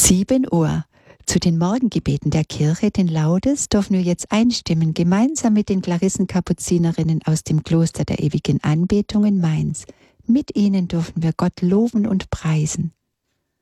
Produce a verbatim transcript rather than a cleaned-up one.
sieben Uhr. Zu den Morgengebeten der Kirche, den Laudes, dürfen wir jetzt einstimmen, gemeinsam mit den Klarissenkapuzinerinnen aus dem Kloster der ewigen Anbetung in Mainz. Mit ihnen dürfen wir Gott loben und preisen.